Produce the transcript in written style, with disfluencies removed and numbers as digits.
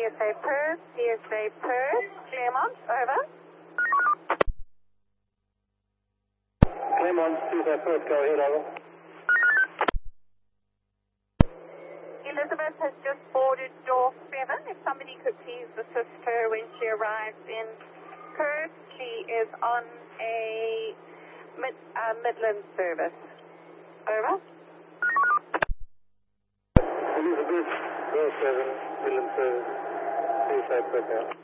CSA Perth, Claremont, over. Claremont, CSA Perth, go ahead, over. Elizabeth has just boarded door 7. If somebody could please assist her when she arrives in Perth. She is on a Midland service. Over. Elizabeth, door 7, Midland service, CSA Perth, out.